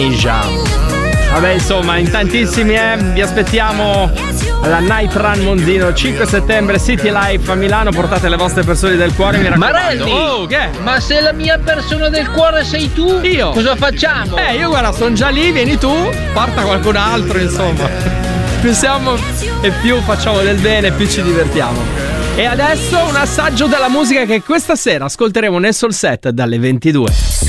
Vabbè, insomma, in tantissimi, vi aspettiamo alla Night Run Mondino 5 settembre City Life a Milano. Portate le vostre persone del cuore, mi raccomando. Marelli, che? Ma se la mia persona del cuore sei tu, io, cosa facciamo? Io guarda, sono già lì, vieni tu, porta qualcun altro, insomma. Più siamo e più facciamo del bene, più ci divertiamo. E adesso un assaggio della musica che questa sera ascolteremo nel Soul Set dalle 22.